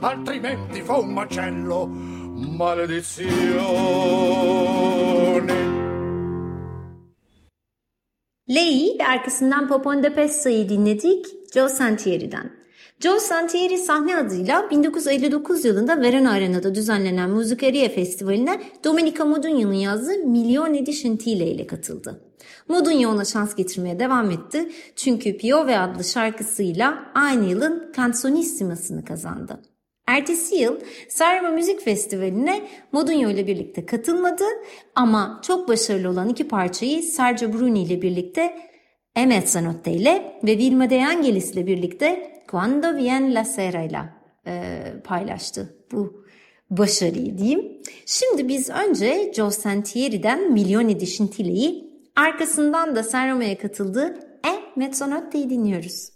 altrimenti fa un macello. Maledizione. Lei ve arkasından Popon de Pessa'yı dinledik Joe Santieri'den. Joe Santieri sahne adıyla 1959 yılında Verona Arena'da düzenlenen Musicaria Festivali'ne Domenica Modugno'nun yazdığı Milyon Edişintile ile katıldı. Modugno ona şans getirmeye devam etti çünkü Piove adlı şarkısıyla aynı yılın Canzonissima'sını kazandı. Ertesi yıl Sanremo Müzik Festivali'ne Modugno ile birlikte katılmadı ama çok başarılı olan iki parçayı Sergio Bruni ile birlikte E Mezzanotte ile ve Vilma De Angelis ile birlikte Quando Vien la Sera ile paylaştı bu başarıyı diyeyim. Şimdi biz önce Joe Santieri'den Milyon Edişintile'yi, arkasından da Sanremo'ya katıldığı E Mezzanotte'yi dinliyoruz.